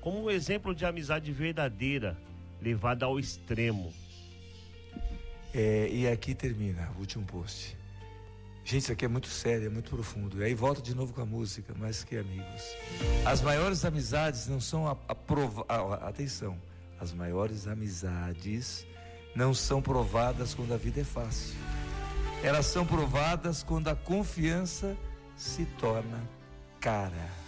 como um exemplo de amizade verdadeira, levada ao extremo. E aqui termina o último post. Gente, isso aqui é muito sério, é muito profundo. E aí volta de novo com a música, mas que amigos. As maiores amizades não são atenção, as maiores amizades não são provadas quando a vida é fácil. Elas são provadas quando a confiança se torna cara.